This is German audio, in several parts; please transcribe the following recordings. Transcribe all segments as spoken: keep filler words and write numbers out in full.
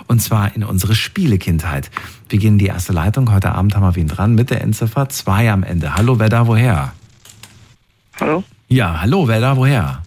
Und zwar in unsere Spielekindheit. Wir gehen in die erste Leitung. Heute Abend haben wir wen dran mit der Endziffer zwei am Ende. Hallo, wer da woher? Hallo? Ja, hallo, wer da woher?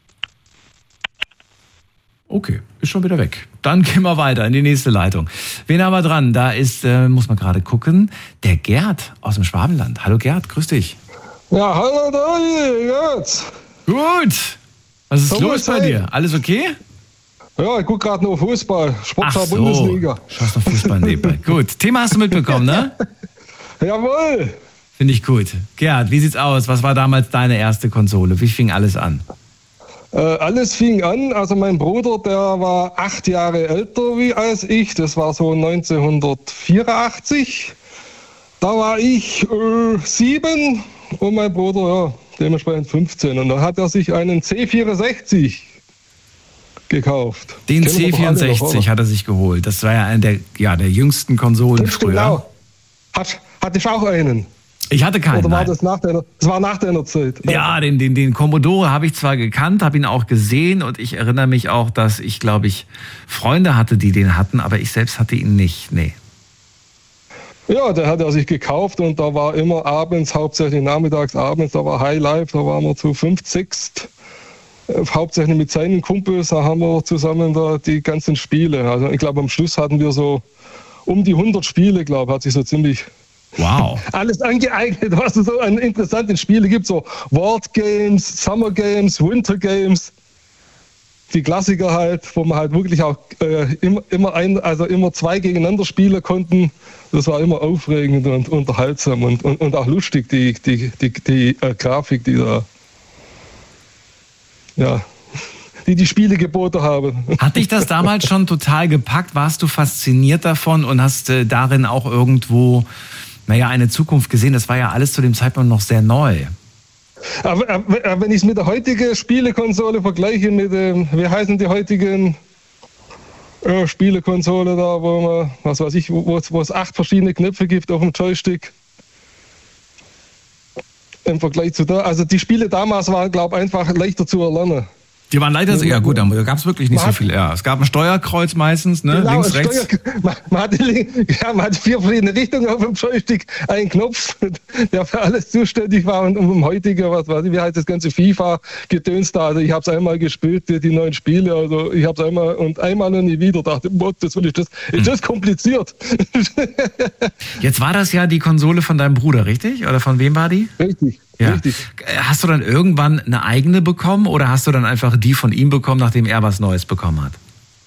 Okay, ist schon wieder weg. Dann gehen wir weiter in die nächste Leitung. Wen haben wir dran? Da ist, äh, muss man gerade gucken, der Gerd aus dem Schwabenland. Hallo Gerd, grüß dich. Ja, hallo Daniel, jetzt. Gut. Was ist So los muss bei sein. dir? Alles okay? Ja, ich gucke gerade noch Fußball, Ach Sportschau so, Bundesliga. schaust noch Fußball nebenbei. Gut, Thema hast du mitbekommen, ne? Jawohl. Finde ich gut. Gerd, wie sieht's aus? Was war damals deine erste Konsole? Wie fing alles an? Äh, alles fing an, also mein Bruder, der war acht Jahre älter wie als ich, das war so neunzehnhundertvierundachtzig. Da war ich äh, sieben und mein Bruder, ja, dementsprechend fünfzehn. Und dann hat er sich einen C vierundsechzig gekauft. Den Kennen wir C doch alle noch, vierundsechzig oder? hat er sich geholt. Das war ja einer der, ja, der jüngsten Konsolen Das früher. genau. Hat, hatte ich auch einen? Ich hatte keinen. Oder war nein. das nach deiner, das war nach deiner Zeit? Ja, den, den, den Commodore habe ich zwar gekannt, habe ihn auch gesehen und ich erinnere mich auch, dass ich, glaube ich, Freunde hatte, die den hatten, aber ich selbst hatte ihn nicht. Nee. Ja, der hat er sich gekauft und da war immer abends, hauptsächlich nachmittags, abends, da war High Life, da waren wir zu fünf, sechs, äh, hauptsächlich mit seinen Kumpels, da haben wir zusammen da die ganzen Spiele. Also ich glaube, am Schluss hatten wir so um die hundert Spiele, glaube ich, hat sich so ziemlich Wow. alles angeeignet, was es so an interessanten Spielen gibt, so World Games, Summer Games, Winter Games, die Klassiker halt, wo man halt wirklich auch äh, immer, immer ein, also immer zwei gegeneinander spielen konnten. Das war immer aufregend und unterhaltsam und, und, und auch lustig, die, die, die, die äh, Grafik, die da, ja, die die Spiele geboten haben. Hat dich das damals schon total gepackt? Warst du fasziniert davon und hast äh, darin auch irgendwo, naja, eine Zukunft gesehen? Das war ja alles zu dem Zeitpunkt noch sehr neu. Aber, aber wenn ich es mit der heutigen Spielekonsole vergleiche, mit dem, wie heißen die heutigen äh, Spielekonsole da, wo man, was weiß ich, wo, wo es acht verschiedene Knöpfe gibt auf dem Joystick. Im Vergleich zu da, also die Spiele damals waren, glaube ich, einfach leichter zu erlernen. Die waren leider so, ja gut, da gab es wirklich nicht Man so viel. Ja, es gab ein Steuerkreuz meistens, ne? Genau, Links, ein rechts. Steuer, man, man, hatte, ja, man hatte vier verschiedene Richtungen auf dem Joystick, einen Knopf, der für alles zuständig war und um heutige, was weiß ich, wie heißt das ganze FIFA-Gedöns da. Also ich habe es einmal gespielt, die, die neuen Spiele, also ich habe es einmal und einmal und nie wieder, dachte, Gott, das will ich das, ist das kompliziert. Jetzt war das ja die Konsole von deinem Bruder, richtig? Oder von wem war die? Richtig. Ja. Richtig. Hast du dann irgendwann eine eigene bekommen oder hast du dann einfach die von ihm bekommen, nachdem er was Neues bekommen hat?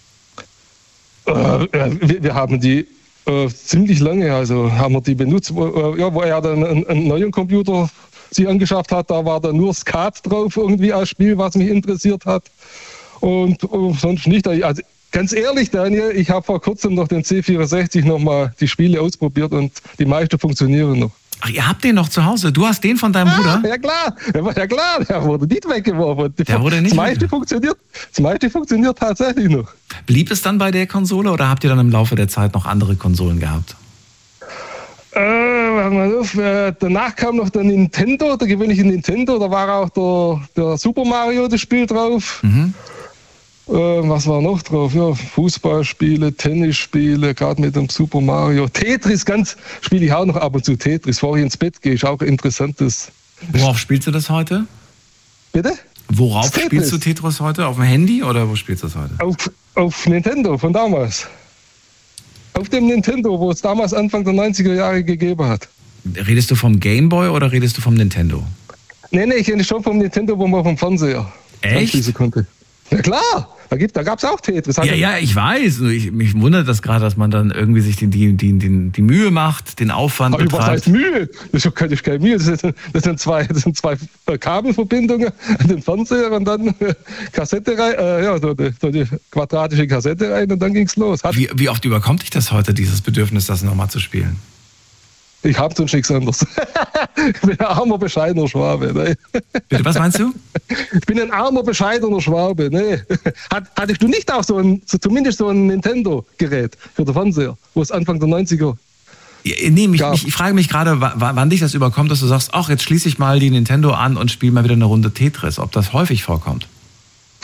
Äh, wir, wir haben die äh, ziemlich lange, also haben wir die benutzt, wo, äh, ja, wo er dann einen, einen neuen Computer sich angeschafft hat, da war dann nur Skat drauf irgendwie als Spiel, was mich interessiert hat und äh, sonst nicht. Also ganz ehrlich, Daniel, ich habe vor kurzem noch den C vierundsechzig nochmal die Spiele ausprobiert und die meisten funktionieren noch. Ach, ihr habt den noch zu Hause? Du hast den von deinem Bruder? Ah, ja klar, ja klar, der wurde nicht weggeworfen. Der wurde nicht das meiste funktioniert, das meiste funktioniert tatsächlich noch. Blieb es dann bei der Konsole oder habt ihr dann im Laufe der Zeit noch andere Konsolen gehabt? Äh, warte mal auf, äh, danach kam noch der Nintendo, der gewöhnliche Nintendo, da war auch der, der Super Mario, das Spiel drauf. Mhm. Äh, was war noch drauf? Ja, Fußballspiele, Tennisspiele, gerade mit dem Super Mario. Tetris, ganz spiele ich auch noch ab und zu Tetris. Bevor ich ins Bett gehe, ist auch ein interessantes. Worauf spielst du das heute? Bitte? Worauf Tetris. spielst du Tetris heute? Auf dem Handy oder wo spielst du das heute? Auf, auf Nintendo von damals. Auf dem Nintendo, wo es damals Anfang der neunziger Jahre gegeben hat. Redest du vom Gameboy oder redest du vom Nintendo? Nee, nee, ich rede schon vom Nintendo, wo man vom Fernseher Echt? anschließen konnte. Ja klar, da, gibt, da gab es auch Tetris. Ja, ja, ich weiß. Ich, mich wundert das gerade, dass man dann irgendwie sich die, die, die, die, die Mühe macht, den Aufwand Aber was betreibt. heißt Mühe? Das ist keine, keine Mühe. Das sind, das sind zwei, das sind zwei Kabelverbindungen an den Fernseher und dann Kassette rein, äh, ja, so die, so die quadratische Kassette rein und dann ging's los. Hat, Wie, wie oft überkommt dich das heute, dieses Bedürfnis, das nochmal zu spielen? ich hab sonst nichts anderes. Ich bin ein armer, bescheidener Schwabe. Ne? Bitte, was meinst du? Ich bin ein armer, bescheidener Schwabe. Ne? Hat, hattest du nicht auch so ein, so, zumindest so ein Nintendo-Gerät für den Fernseher, wo es Anfang der neunziger Ja, nee, mich, gab? mich, ich frage mich gerade, wa- wann dich das überkommt, dass du sagst, ach, jetzt schließe ich mal die Nintendo an und spiele mal wieder eine Runde Tetris, ob das häufig vorkommt.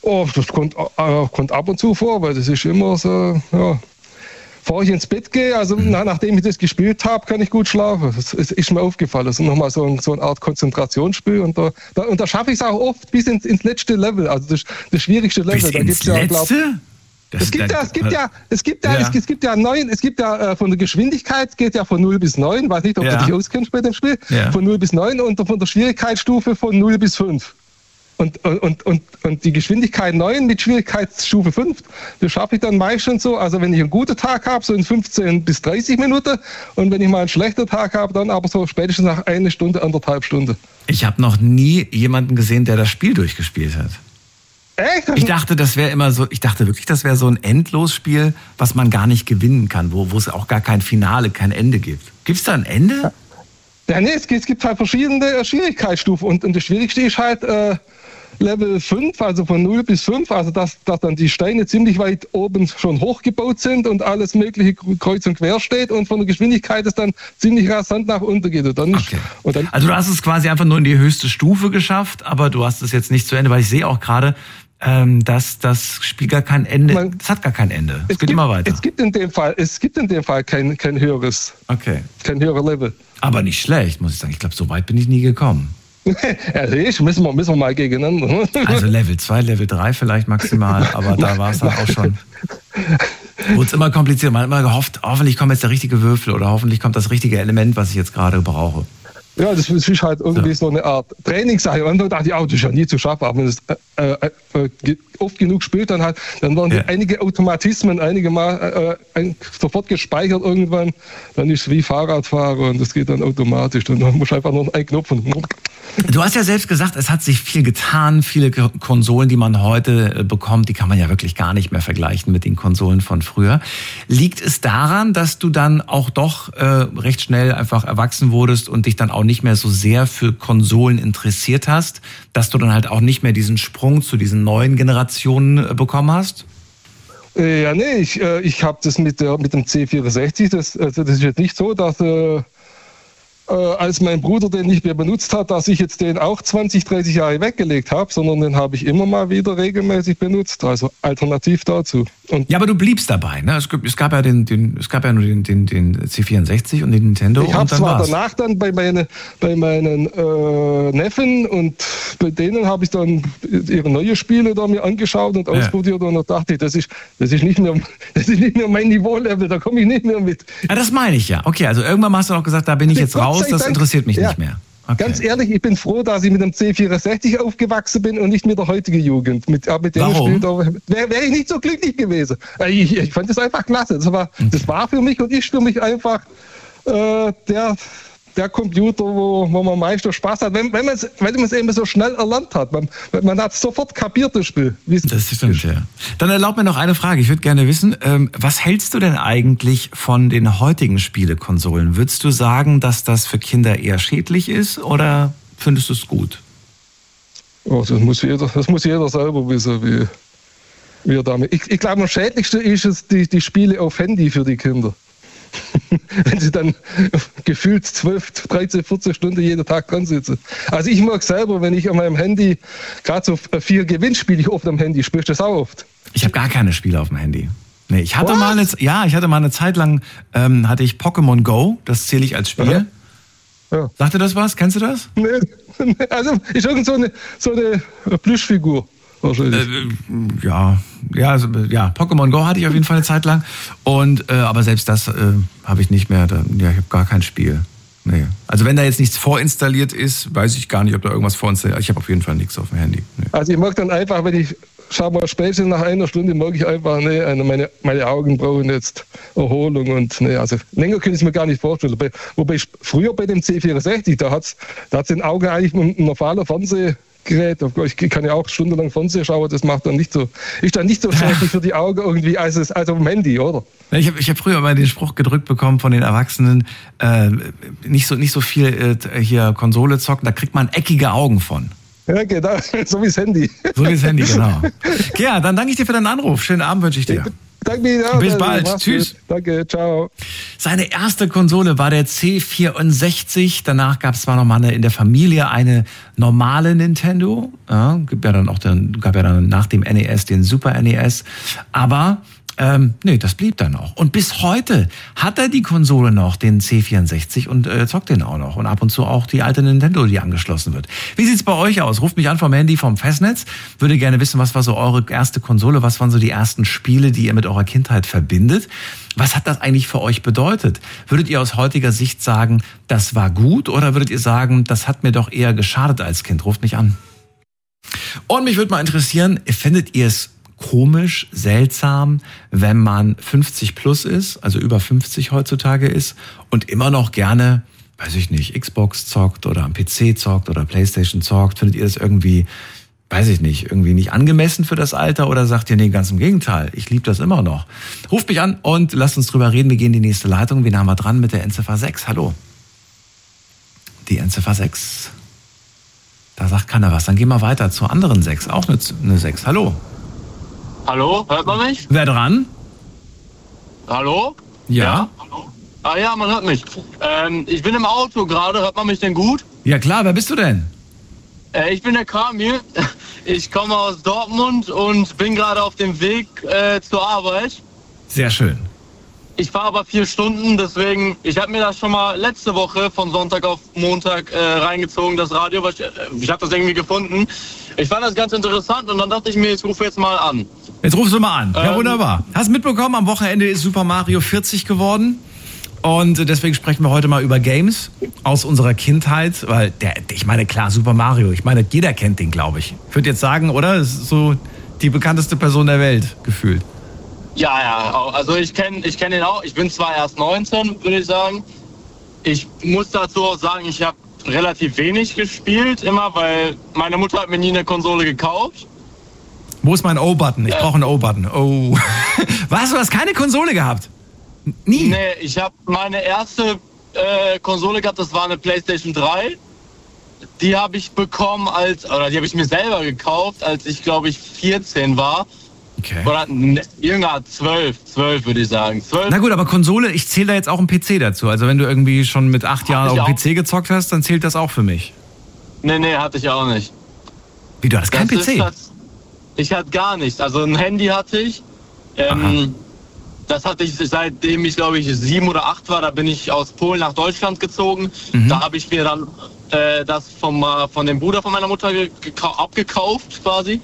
Oh, das kommt, äh, kommt ab und zu vor, weil das ist immer so, ja. Bevor ich ins Bett gehe, also mhm. nach, nachdem ich das gespielt habe, kann ich gut schlafen. Das ist, ist mir aufgefallen. Das ist nochmal so, ein, so eine Art Konzentrationsspiel. Und da, da, und da schaffe ich es auch oft bis ins, ins letzte Level, also das, das schwierigste Level. Bis da ins gibt's ja, letzte? Glaub, Das es gibt ja, es gibt ja, es gibt ja, ja. es, es gibt ja neun, es gibt ja äh, von der Geschwindigkeit geht ja von null bis neun, weiß nicht, ob ja. du dich auskennst bei dem Spiel, ja. von null bis neun und von der Schwierigkeitsstufe von null bis fünf. Und, und, und, und die Geschwindigkeit neun mit Schwierigkeitsstufe fünf, das schaffe ich dann meistens so, also wenn ich einen guten Tag habe, so in fünfzehn bis dreißig Minuten und wenn ich mal einen schlechten Tag habe, dann aber so spätestens nach einer Stunde, anderthalb Stunden. Ich habe noch nie jemanden gesehen, der das Spiel durchgespielt hat. Echt? Ich dachte, das wäre immer so, ich dachte wirklich, das wäre so ein Endlosspiel, was man gar nicht gewinnen kann, wo, wo es auch gar kein Finale, kein Ende gibt. Gibt es da ein Ende? Ja, nee, es gibt, es gibt halt verschiedene äh, Schwierigkeitsstufen und, und das Schwierigste ist halt äh, Level fünf, also von null bis fünf, also dass, dass dann die Steine ziemlich weit oben schon hochgebaut sind und alles mögliche kreuz und quer steht und von der Geschwindigkeit es dann ziemlich rasant nach unten geht. Und dann ist, okay. und dann, also du hast es quasi einfach nur in die höchste Stufe geschafft, aber du hast es jetzt nicht zu Ende, weil ich sehe auch gerade, ähm, dass das Spiel gar kein Ende, man, es hat gar kein Ende, es, es geht gibt, immer weiter. Es gibt in dem Fall, es gibt in dem Fall kein, kein höheres, okay. kein höherer Level. Aber nicht schlecht, muss ich sagen. Ich glaube, so weit bin ich nie gekommen. Ja, ich, müssen wir, müssen wir mal gegeneinander. Also Level zwei, Level drei vielleicht maximal, aber da war es dann auch schon. Wurde es immer kompliziert. Man hat immer gehofft, hoffentlich kommt jetzt der richtige Würfel oder hoffentlich kommt das richtige Element, was ich jetzt gerade brauche. Ja, das ist halt irgendwie so, so eine Art Trainingssache. Und dann dachte ich, oh, das ist ja nie zu schaffen. Aber wenn man das äh, äh, oft genug spielt, dann halt, dann werden ja. einige Automatismen einige Mal äh, sofort gespeichert irgendwann. Dann ist es wie Fahrradfahren und das geht dann automatisch. Und dann muss einfach nur einen Knopf und du hast ja selbst gesagt, es hat sich viel getan. Viele Konsolen, die man heute bekommt, die kann man ja wirklich gar nicht mehr vergleichen mit den Konsolen von früher. Liegt es daran, dass du dann auch doch äh, recht schnell einfach erwachsen wurdest und dich dann auch nicht mehr so sehr für Konsolen interessiert hast, dass du dann halt auch nicht mehr diesen Sprung zu diesen neuen Generationen bekommen hast? Ja, nee, ich, äh, ich habe das mit, der, mit dem C vierundsechzig, das, also das ist jetzt nicht so, dass äh, äh, als mein Bruder den nicht mehr benutzt hat, dass ich jetzt den auch zwanzig, dreißig Jahre weggelegt habe, sondern den habe ich immer mal wieder regelmäßig benutzt, also alternativ dazu. Und ja, aber du bliebst dabei, ne? Es gab, es gab ja den, den, es gab ja nur den, den, den C vierundsechzig und den Nintendo. Ich habe zwar war's. danach dann bei, meine, bei meinen äh, Neffen und bei denen habe ich dann ihre neue Spiele da mir angeschaut und ja. ausprobiert und da dachte ich, das ist, das ist nicht mehr, das ist nicht mehr mein Niveau-Level, da komme ich nicht mehr mit. Ja, das meine ich ja. Okay, also irgendwann hast du auch gesagt, da bin ich jetzt raus, das interessiert mich ja. nicht mehr. Okay. Ganz ehrlich, ich bin froh, dass ich mit dem C vierundsechzig aufgewachsen bin und nicht mit der heutigen Jugend. Mit, mit dem Warum? Spiel wäre wär ich nicht so glücklich gewesen. Ich, ich fand das einfach klasse. Das war, okay. das war für mich und ist für mich einfach äh, der, der Computer, wo, wo man am meisten Spaß hat, wenn, wenn man es wenn man's eben so schnell erlernt hat. Man, man hat sofort kapiert, das Spiel. Das stimmt, ja. Dann erlaub mir noch eine Frage. Ich würde gerne wissen, ähm, was hältst du denn eigentlich von den heutigen Spielekonsolen? Würdest du sagen, dass das für Kinder eher schädlich ist oder findest du es gut? Oh, das, muss jeder, das muss jeder selber wissen, wie, wie er damit... Ich, ich glaube, am schädlichsten ist es die, die Spiele auf Handy für die Kinder. Wenn sie dann gefühlt zwölf, dreizehn, vierzehn Stunden jeden Tag dran sitzen. Also ich mag selber, wenn ich an meinem Handy, gerade so viel Gewinn spiele ich oft am Handy, spielst du das auch oft? Ich habe gar keine Spiele auf dem Handy. Nee, ich hatte What? mal eine, ja, ich hatte mal eine Zeit lang, ähm, hatte ich Pokémon Go, das zähle ich als Spiel. Ja. Ja. Sagt dir das was? Kennst du das? Nee, also ist irgend so eine, so eine Plüschfigur. Äh, ja, ja, also, ja, Pokémon Go hatte ich auf jeden Fall eine Zeit lang. Und, äh, aber selbst das äh, habe ich nicht mehr. Da, ja, ich habe gar kein Spiel. Nee. Also wenn da jetzt nichts vorinstalliert ist, weiß ich gar nicht, ob da irgendwas vorinstalliert ist. Ich habe auf jeden Fall nichts auf dem Handy. Nee. Also ich mag dann einfach, wenn ich, schau mal, spätestens nach einer Stunde mag ich einfach, nee, meine, meine Augen brauchen jetzt Erholung und nee, also länger kann ich es mir gar nicht vorstellen. Wobei, wobei ich, früher bei dem C vierundsechzig, da hat es da hat's den Augen eigentlich ein normaler Fernseher Gerät. Ich kann ja auch stundenlang Fernsehen schauen, das macht dann nicht so, ist dann nicht so schädlich für die Augen irgendwie als es als auf dem Handy, oder? Ich habe ich hab früher mal den Spruch gedrückt bekommen von den Erwachsenen, äh, nicht so nicht so viel äh, hier Konsole zocken, da kriegt man eckige Augen von. Ja, genau, so wie das Handy. So wie das Handy, genau. Ja, dann danke ich dir für deinen Anruf. Schönen Abend wünsche ich dir. Danke, ja, bis bald. Tschüss. Gut. Danke, ciao. Seine erste Konsole war der C vierundsechzig. Danach gab es zwar noch mal eine, in der Familie eine normale Nintendo. Ja, gab ja dann auch den, gab ja dann nach dem N E S den Super N E S. Aber Ähm, nee, das blieb dann noch. Und bis heute hat er die Konsole noch, den C vierundsechzig, und äh, zockt den auch noch. Und ab und zu auch die alte Nintendo, die angeschlossen wird. Wie sieht's bei euch aus? Ruft mich an vom Handy, vom Festnetz. Würde gerne wissen, was war so eure erste Konsole? Was waren so die ersten Spiele, die ihr mit eurer Kindheit verbindet? Was hat das eigentlich für euch bedeutet? Würdet ihr aus heutiger Sicht sagen, das war gut? Oder würdet ihr sagen, das hat mir doch eher geschadet als Kind? Ruft mich an. Und mich würde mal interessieren, findet ihr es komisch, seltsam, wenn man fünfzig plus ist, also über fünfzig heutzutage ist und immer noch gerne, weiß ich nicht, Xbox zockt oder am P C zockt oder Playstation zockt? Findet ihr das irgendwie, weiß ich nicht, irgendwie nicht angemessen für das Alter, oder sagt ihr, nee, ganz im Gegenteil, ich liebe das immer noch? Ruft mich an und lasst uns drüber reden. Wir gehen in die nächste Leitung. Wen haben wir dran mit der Endziffer sechs? Hallo. Die Endziffer sechs. Da sagt keiner was. Dann gehen wir weiter zur anderen sechs. Auch eine, eine sechs. Hallo. Hallo, hört man mich? Wer dran? Hallo? Ja. Ja. Ah ja, man hört mich. Ähm, ich bin im Auto gerade, hört man mich denn gut? Ja klar, wer bist du denn? Äh, ich bin der Kamil. Ich komme aus Dortmund und bin gerade auf dem Weg äh, zur Arbeit. Sehr schön. Ich fahre aber vier Stunden, deswegen, ich habe mir das schon mal letzte Woche von Sonntag auf Montag äh, reingezogen, das Radio, weil ich, äh, ich habe das irgendwie gefunden. Ich fand das ganz interessant und dann dachte ich mir, ich rufe jetzt mal an. Jetzt rufst du mal an. Ja, Ähm, wunderbar. Hast mitbekommen, am Wochenende ist Super Mario vierzig geworden. Und deswegen sprechen wir heute mal über Games aus unserer Kindheit. Weil, der, ich meine, klar, Super Mario, ich meine, jeder kennt den, glaube ich. Ich würde jetzt sagen, oder? Das ist so die bekannteste Person der Welt, gefühlt. Ja, ja, also ich kenne ich kenn den auch. Ich bin zwar erst neunzehn, würde ich sagen. Ich muss dazu auch sagen, ich habe relativ wenig gespielt, immer, weil meine Mutter hat mir nie eine Konsole gekauft. Wo ist mein O-Button? Ich Äh. brauche einen O-Button. Oh. Was, du hast keine Konsole gehabt? Nie? Nee, ich habe meine erste äh, Konsole gehabt, das war eine PlayStation drei. Die habe ich bekommen als, oder die habe ich mir selber gekauft, als ich, glaube ich, vierzehn war. Okay. Oder ne, jünger, zwölf, zwölf würde ich sagen. zwölf. Na gut, aber Konsole, ich zähle da jetzt auch einen P C dazu. Also wenn du irgendwie schon mit acht Jahren ich auf dem auch. P C gezockt hast, dann zählt das auch für mich. Nee, nee, hatte ich auch nicht. Wie, du hast keinen P Das C? ist das, ich hatte gar nichts. Also ein Handy hatte ich. Ähm, das hatte ich seitdem ich, glaube ich, sieben oder acht war. Da bin ich aus Polen nach Deutschland gezogen. Mhm. Da habe ich mir dann äh, das vom, äh, von dem Bruder von meiner Mutter ge- gekau- abgekauft quasi.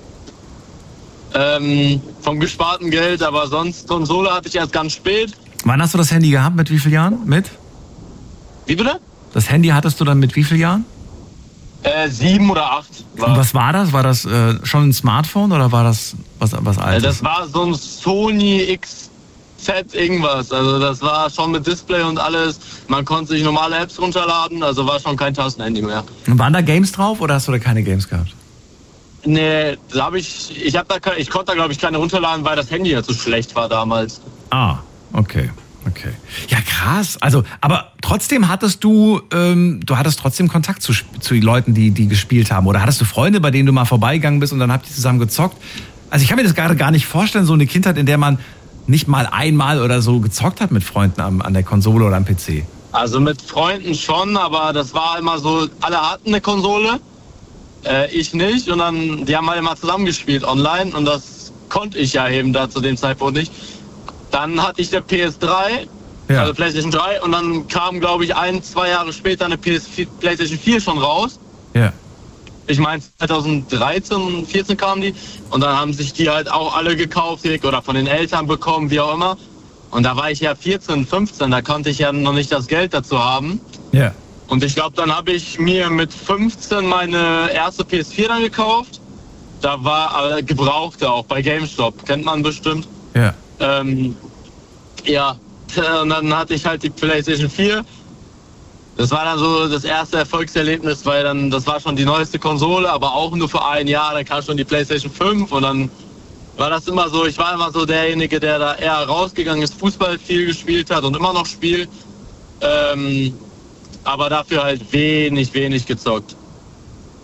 Ähm, vom gesparten Geld. Aber sonst Konsole hatte ich erst ganz spät. Wann hast du das Handy gehabt? Mit wie vielen Jahren? Mit? Wie bitte? Das Handy hattest du dann mit wie vielen Jahren? Äh, sieben oder acht. War. Und was war das? War das äh, schon ein Smartphone oder war das was, was Äh, Altes? das war so ein Sony X Z irgendwas. Also das war schon mit Display und alles. Man konnte sich normale Apps runterladen. Also war schon kein Tastenhandy mehr. Und waren da Games drauf oder hast du da keine Games gehabt? Nee, da habe ich, ich habe da, ke- ich konnte da glaube ich keine runterladen, weil das Handy ja zu schlecht war damals. Ah, okay. Okay. Ja, krass. Also, aber trotzdem hattest du, ähm, du hattest trotzdem Kontakt zu, zu Leuten, die, die gespielt haben. Oder hattest du Freunde, bei denen du mal vorbeigegangen bist und dann habt ihr zusammen gezockt? Also ich kann mir das gerade gar nicht vorstellen, so eine Kindheit, in der man nicht mal einmal oder so gezockt hat mit Freunden am, an der Konsole oder am P C. Also mit Freunden schon, aber das war immer so, alle hatten eine Konsole, äh, ich nicht. Und dann, die haben halt immer zusammengespielt online und das konnte ich ja eben da zu dem Zeitpunkt nicht. Dann hatte ich eine P S drei, Ja. also PlayStation drei, und dann kam, glaube ich, ein, zwei Jahre später eine P S vier, PlayStation vier schon raus. Ja. Ich meine, zweitausenddreizehn, vierzehn kamen die und dann haben sich die halt auch alle gekauft direkt oder von den Eltern bekommen, wie auch immer. Und da war ich ja vierzehn, fünfzehn, da konnte ich ja noch nicht das Geld dazu haben. Ja. Und ich glaube, dann habe ich mir mit fünfzehn meine erste P S vier dann gekauft. Da war äh, gebrauchte auch bei GameStop, kennt man bestimmt. Ja. Ähm, ja, und dann hatte ich halt die PlayStation vier. Das war dann so das erste Erfolgserlebnis, weil dann, das war schon die neueste Konsole, aber auch nur für ein Jahr. Dann kam schon die PlayStation fünf und dann war das immer so, ich war immer so derjenige, der da eher rausgegangen ist, Fußball viel gespielt hat und immer noch spielt. Ähm, aber dafür halt wenig, wenig gezockt.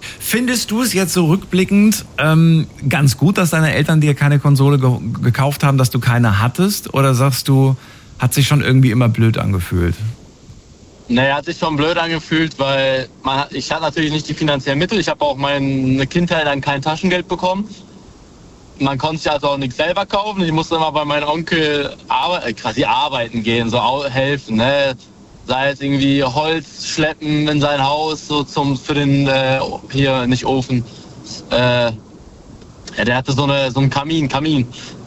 Findest du es jetzt so rückblickend ähm, ganz gut, dass deine Eltern dir keine Konsole ge- gekauft haben, dass du keine hattest? Oder sagst du, hat sich schon irgendwie immer blöd angefühlt? Naja, hat sich schon blöd angefühlt, weil man, ich hatte natürlich nicht die finanziellen Mittel. Ich habe auch meine Kindheit dann kein Taschengeld bekommen. Man konnte sich also auch nichts selber kaufen. Ich musste immer bei meinem Onkel arbe- quasi arbeiten gehen, so au- helfen, ne? Sei es irgendwie Holz schleppen in sein Haus, so zum für den äh, hier nicht Ofen. Äh, ja, der hatte so eine so einen Kamin, Kamin.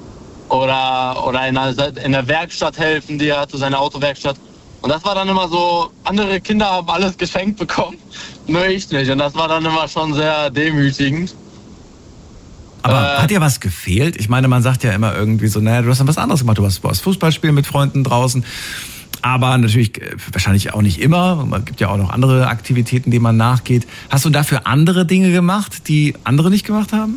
Oder oder in der, in der Werkstatt helfen, die hatte seine Autowerkstatt. Und das war dann immer so, andere Kinder haben alles geschenkt bekommen, nur ich nicht. Und das war dann immer schon sehr demütigend. Aber Äh, hat dir was gefehlt? Ich meine, man sagt ja immer irgendwie so, naja, du hast dann was anderes gemacht. Du hast, du hast Fußball spielen mit Freunden draußen. Aber natürlich äh, wahrscheinlich auch nicht immer. Es gibt ja auch noch andere Aktivitäten, denen man nachgeht. Hast du dafür andere Dinge gemacht, die andere nicht gemacht haben?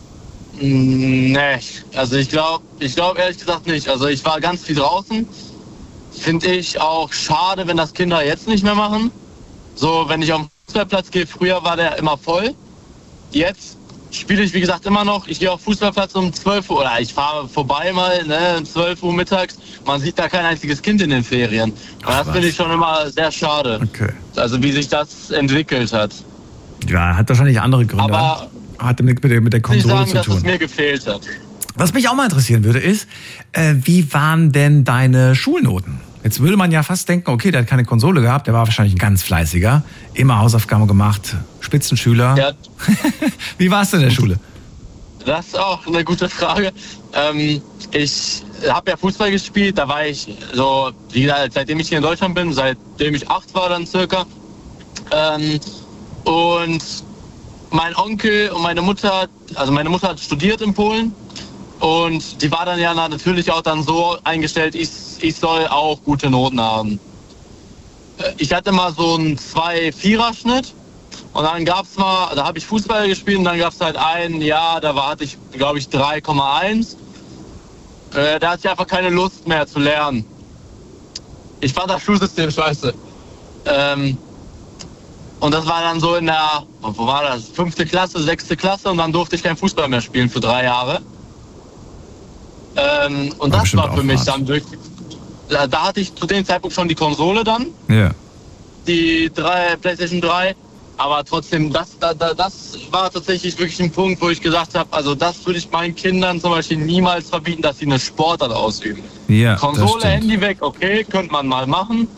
Nee, also ich glaube, ich glaube ehrlich gesagt nicht. Also ich war ganz viel draußen. Finde ich auch schade, wenn das Kinder jetzt nicht mehr machen. So, wenn ich auf den Fußballplatz gehe, früher war der immer voll. Jetzt spiele ich, wie gesagt, immer noch. Ich gehe auf den Fußballplatz um zwölf Uhr, oder ich fahre vorbei mal, ne, um zwölf Uhr mittags. Man sieht da kein einziges Kind in den Ferien. Und Ach, das finde ich schon immer sehr schade. Okay. Also wie sich das entwickelt hat. Ja, hat wahrscheinlich andere Gründe. Aber hat mit, mit, der, mit der ich Konsole sagen, zu dass es tun. mir gefehlt hat. Was mich auch mal interessieren würde, ist, äh, wie waren denn deine Schulnoten? Jetzt würde man ja fast denken, okay, der hat keine Konsole gehabt, der war wahrscheinlich ein ganz fleißiger, immer Hausaufgaben gemacht, Spitzenschüler. Ja. Wie war es denn in der Schule? Das ist auch eine gute Frage. Ähm, ich habe ja Fußball gespielt, da war ich so, wie gesagt, seitdem ich hier in Deutschland bin, seitdem ich acht war dann circa. Ähm, und mein Onkel und meine Mutter, also meine Mutter hat studiert in Polen und die war dann ja natürlich auch dann so eingestellt, ich, ich soll auch gute Noten haben. Ich hatte mal so einen zwei Vierer Schnitt. Und dann gab's mal, da habe ich Fußball gespielt und dann gab's halt ein Jahr, da war, hatte ich, glaube ich, drei Komma eins. Äh, da hatte ich einfach keine Lust mehr zu lernen. Ich fand das Schulsystem scheiße. Ähm, und das war dann so in der, wo war das, fünfte Klasse, sechste Klasse und dann durfte ich kein Fußball mehr spielen für drei Jahre. Ähm, und War das war für mich hart. dann wirklich, da, da hatte ich zu dem Zeitpunkt schon die Konsole dann, Ja. die drei, PlayStation drei. Aber trotzdem, das, das, das war tatsächlich wirklich ein Punkt, wo ich gesagt habe, also das würde ich meinen Kindern zum Beispiel niemals verbieten, dass sie eine Sportart ausüben. Ja, Konsole, das stimmt. Handy weg, okay, könnte man mal machen.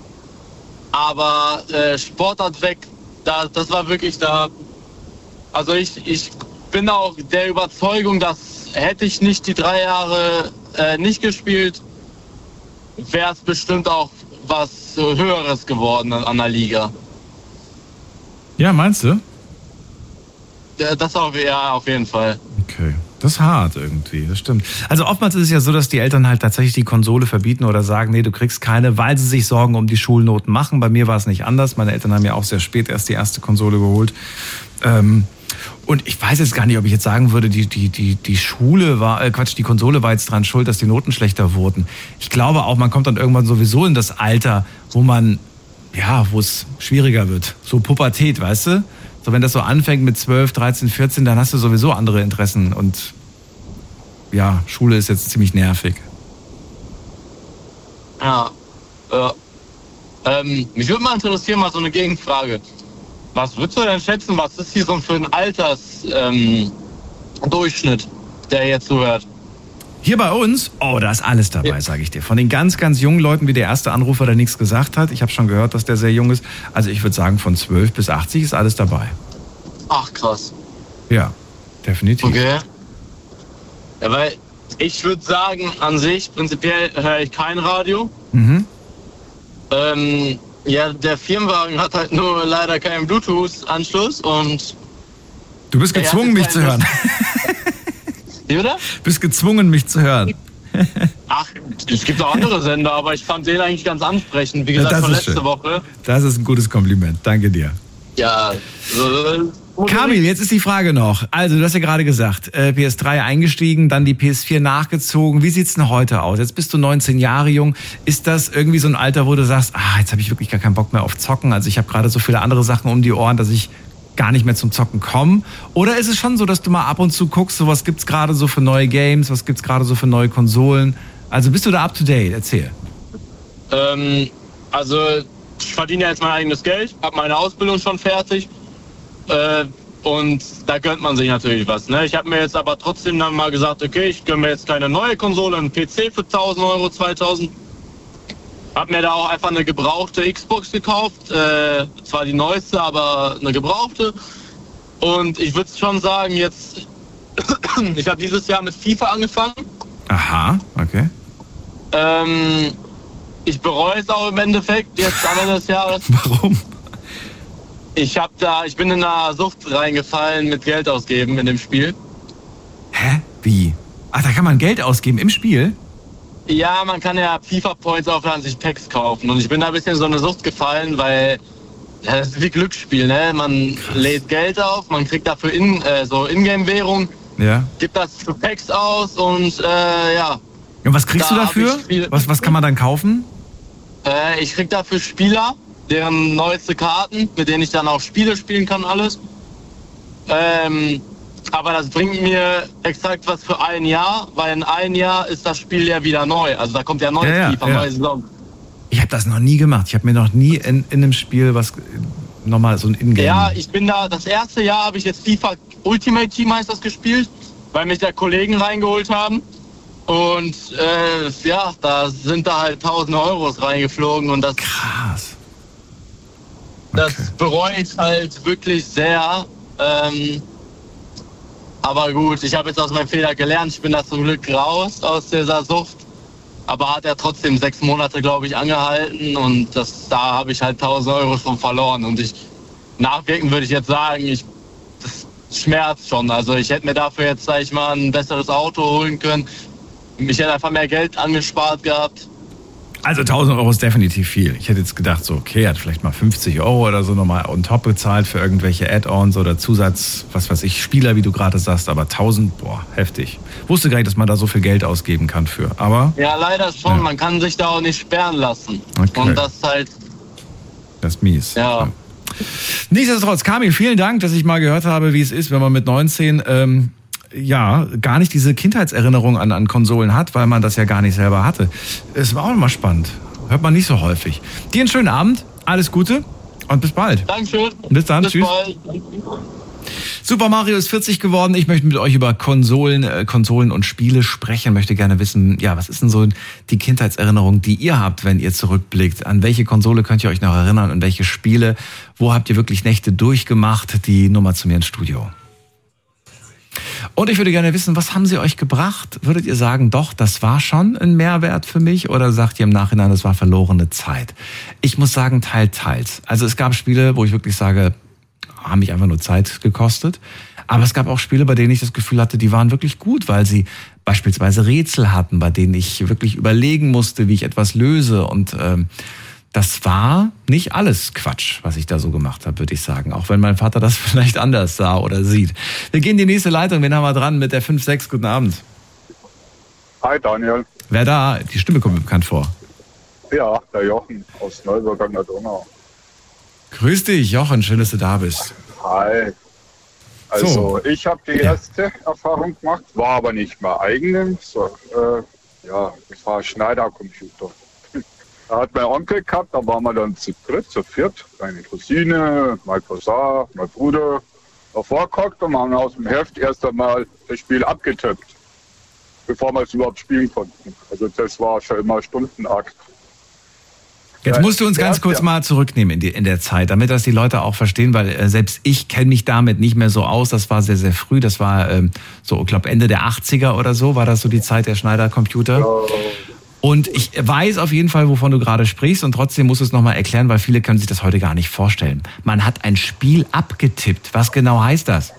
Aber äh, Sportart weg, da, das war wirklich da. Also ich, ich bin auch der Überzeugung, dass hätte ich nicht die drei Jahre äh, nicht gespielt, wäre es bestimmt auch was Höheres geworden an der Liga. Ja, meinst du? Ja, das auch, ja, auf jeden Fall. Okay. Das ist hart irgendwie, das stimmt. Also oftmals ist es ja so, dass die Eltern halt tatsächlich die Konsole verbieten oder sagen, nee, du kriegst keine, weil sie sich Sorgen um die Schulnoten machen. Bei mir war es nicht anders. Meine Eltern haben ja auch sehr spät erst die erste Konsole geholt. Ähm, und ich weiß jetzt gar nicht, ob ich jetzt sagen würde, die, die, die, die Schule war, äh Quatsch, die Konsole war jetzt dran schuld, dass die Noten schlechter wurden. Ich glaube auch, man kommt dann irgendwann sowieso in das Alter, wo man, ja, wo es schwieriger wird. So Pubertät, weißt du? So, wenn das so anfängt mit zwölf, dreizehn, vierzehn, dann hast du sowieso andere Interessen und ja, Schule ist jetzt ziemlich nervig. Ja. ja. Ähm, mich würde mal interessieren, mal so eine Gegenfrage. Was würdest du denn schätzen, was ist hier so für ein Altersdurchschnitt, ähm, Durchschnitt, der jetzt zuhört? Hier bei uns, oh, da ist alles dabei, Ja. sage ich dir. Von den ganz, ganz jungen Leuten, wie der erste Anrufer, der nichts gesagt hat. Ich habe schon gehört, dass der sehr jung ist. Also ich würde sagen, von zwölf bis achtzig ist alles dabei. Ach, krass. Ja, definitiv. Okay. Ja, weil ich würde sagen, an sich, prinzipiell höre ich kein Radio. Mhm. Ähm, ja, der Firmenwagen hat halt nur leider keinen Bluetooth-Anschluss und... Du bist Ja, gezwungen, ja, mich das zu ist hören. Wie bitte? Du bist gezwungen, mich zu hören. Ach, es gibt auch andere Sender, aber ich fand den eigentlich ganz ansprechend. Wie Ja, gesagt, das von ist letzte schön. Woche. Das ist ein gutes Kompliment. Danke dir. Ja, so, Kamil, jetzt ist die Frage noch. Also, du hast ja gerade gesagt, äh, P S drei eingestiegen, dann die P S vier nachgezogen. Wie sieht's denn heute aus? Jetzt bist du neunzehn Jahre jung. Ist das irgendwie so ein Alter, wo du sagst, ah, jetzt habe ich wirklich gar keinen Bock mehr auf Zocken. Also ich habe gerade so viele andere Sachen um die Ohren, dass ich gar nicht mehr zum Zocken kommen? Oder ist es schon so, dass du mal ab und zu guckst, so was gibt's gerade so für neue Games, was gibt's gerade so für neue Konsolen? Also bist du da up to date? Erzähl. Ähm, also ich verdiene ja jetzt mein eigenes Geld, habe meine Ausbildung schon fertig äh, und da gönnt man sich natürlich was. Ne? Ich habe mir jetzt aber trotzdem dann mal gesagt, okay, ich gönne mir jetzt keine neue Konsole, einen P C für tausend Euro, zweitausend. Hab mir da auch einfach eine gebrauchte Xbox gekauft, äh, zwar die neueste, aber eine gebrauchte. Und ich würde schon sagen, jetzt, ich habe dieses Jahr mit FIFA angefangen. Aha, okay. Ähm, ich bereue es auch im Endeffekt, jetzt am Ende des Jahres. Warum? Ich hab da, ich bin in eine Sucht reingefallen mit Geld ausgeben in dem Spiel. Hä? Wie? Ach, da kann man Geld ausgeben im Spiel? Ja, man kann ja FIFA-Points aufladen, sich Packs kaufen. Und ich bin da ein bisschen in so eine Sucht gefallen, weil ja, das ist wie Glücksspiel, ne? Man Krass. lädt Geld auf, man kriegt dafür in, äh, so Ingame-Währung, ja. gibt das für Packs aus und äh, ja. Und was kriegst da du dafür? Was, was kann man dann kaufen? Äh, ich krieg dafür Spieler, deren neueste Karten, mit denen ich dann auch Spiele spielen kann, alles. Ähm, aber das bringt mir exakt was für ein Jahr, weil in ein Jahr ist das Spiel ja wieder neu. Also da kommt ja neues ja, FIFA, ja. neue Saison. Ich habe das noch nie gemacht. Ich habe mir noch nie in, in einem Spiel was nochmal so ein Ingame. Ja, ich bin da, das erste Jahr habe ich jetzt FIFA Ultimate Team heißt das gespielt, weil mich da Kollegen reingeholt haben. Und äh, ja, da sind da halt tausende Euros reingeflogen und das. Krass. Okay. Das bereue ich halt wirklich sehr. Ähm, aber gut, ich habe jetzt aus meinem Fehler gelernt. Ich bin da zum Glück raus aus dieser Sucht. Aber hat er trotzdem sechs Monate, glaube ich, angehalten. Und das, da habe ich halt tausend Euro schon verloren. Und ich nachwirkend würde ich jetzt sagen, ich, das schmerzt schon. Also ich hätte mir dafür jetzt, sag ich mal, ein besseres Auto holen können. Ich hätte einfach mehr Geld angespart gehabt. Also tausend Euro ist definitiv viel. Ich hätte jetzt gedacht, so okay, er hat vielleicht mal fünfzig Euro oder so nochmal on top bezahlt für irgendwelche Add-ons oder Zusatz, was weiß ich, Spieler, wie du gerade sagst, aber tausend, boah, heftig. Wusste gar nicht, dass man da so viel Geld ausgeben kann für, aber... Ja, leider schon, ja. Man kann sich da auch nicht sperren lassen. Okay. Und das halt... Das ist mies. Ja. ja. Nichtsdestotrotz, Kamil, vielen Dank, dass ich mal gehört habe, wie es ist, wenn man mit neunzehn... Ähm, ja, gar nicht diese Kindheitserinnerung an, an Konsolen hat, weil man das ja gar nicht selber hatte. Es war auch immer spannend. Hört man nicht so häufig. Dir einen schönen Abend, alles Gute und bis bald. Dankeschön. Bis dann, bis tschüss. Bald. Super Mario ist vierzig geworden. Ich möchte mit euch über Konsolen, äh, Konsolen und Spiele sprechen. Möchte gerne wissen, ja, was ist denn so die Kindheitserinnerung, die ihr habt, wenn ihr zurückblickt? An welche Konsole könnt ihr euch noch erinnern und welche Spiele? Wo habt ihr wirklich Nächte durchgemacht? Die Nummer zu mir ins Studio. Und ich würde gerne wissen, was haben sie euch gebracht? Würdet ihr sagen, doch, das war schon ein Mehrwert für mich? Oder sagt ihr im Nachhinein, das war verlorene Zeit? Ich muss sagen, teils, teils. Also es gab Spiele, wo ich wirklich sage, haben mich einfach nur Zeit gekostet. Aber es gab auch Spiele, bei denen ich das Gefühl hatte, die waren wirklich gut, weil sie beispielsweise Rätsel hatten, bei denen ich wirklich überlegen musste, wie ich etwas löse. Und ähm, das war nicht alles Quatsch, was ich da so gemacht habe, würde ich sagen. Auch wenn mein Vater das vielleicht anders sah oder sieht. Wir gehen in die nächste Leitung. Wen haben wir dran mit der fünf sechs? Guten Abend. Hi Daniel. Wer da? Die Stimme kommt mir bekannt vor. Ja, der Jochen aus Neuburg an der Donau. Grüß dich, Jochen. Schön, dass du da bist. Hi. Also So. ich habe die Ja. erste Erfahrung gemacht, war aber nicht mehr eigene. So, äh, ja, das war ein Schneidercomputer. Da hat mein Onkel gehabt, da waren wir dann zu dritt, zu viert. Meine Cousine, mein Cousin, mein Bruder. Davor gehockt und haben aus dem Heft erst einmal das Spiel abgetippt, bevor wir es überhaupt spielen konnten. Also das war schon immer Stundenakt. Jetzt Ja, musst du uns ganz ja, kurz ja. mal zurücknehmen in, die, in der Zeit, damit das die Leute auch verstehen, weil äh, selbst ich kenne mich damit nicht mehr so aus. Das war sehr, sehr früh. Das war ähm, so, ich glaube, Ende der achtziger oder so, war das so die Zeit der Schneider-Computer. Ja, Und ich weiß auf jeden Fall, wovon du gerade sprichst, und trotzdem musst du es nochmal erklären, weil viele können sich das heute gar nicht vorstellen. Man hat ein Spiel abgetippt. Was genau heißt das?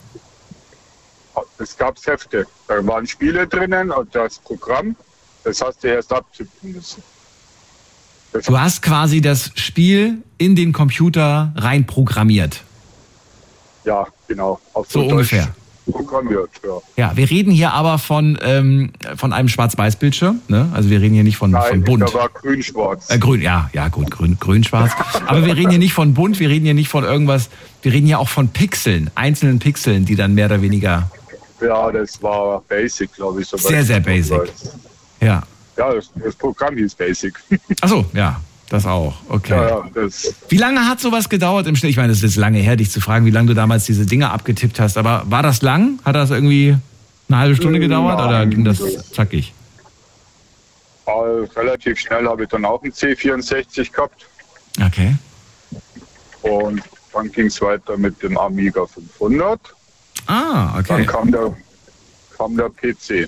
es gab Hefte. Da waren Spiele drinnen und das Programm, das hast du erst abtippen müssen. Das Du hast quasi das Spiel in den Computer rein programmiert. Ja, genau. Auf So Deutsch, ungefähr. programmiert, ja. Ja, wir reden hier aber von, ähm, von einem Schwarz-Weiß-Bildschirm, ne? Also wir reden hier nicht von, Nein, von bunt. der war grün-schwarz. Äh, grün, ja, ja gut, grün, grün-schwarz. Aber wir reden hier nicht von bunt, wir reden hier nicht von irgendwas, wir reden hier auch von Pixeln, einzelnen Pixeln, die dann mehr oder weniger... Ja, das war Basic, glaube ich. Sehr, sehr Basic. Ja. Ja, das, das Programm hieß Basic. Ach so, ja, das auch, okay. Ja, ja, das, Wie lange hat sowas gedauert im Schnitt? Ich meine, das ist lange her, dich zu fragen, wie lange du damals diese Dinge abgetippt hast. Aber war das lang? Hat das irgendwie eine halbe Stunde gedauert Nein, oder ging das zackig? äh, relativ schnell habe ich dann auch einen C vierundsechzig gehabt. Okay. Und dann ging es weiter mit dem Amiga fünfhundert. Ah, okay. Dann kam der, kam der P C.